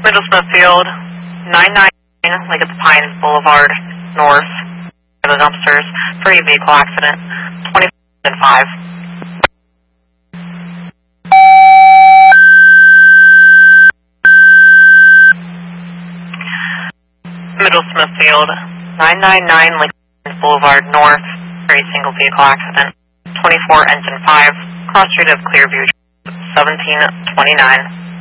Middle Smithfield, 99 Lincoln Pines Boulevard North, the dumpsters, for a vehicle accident, 24-5. Middle Smithfield, 999 Lincoln Boulevard North, for a single vehicle accident, 24 Engine 5, cross street of Clearview, 1729.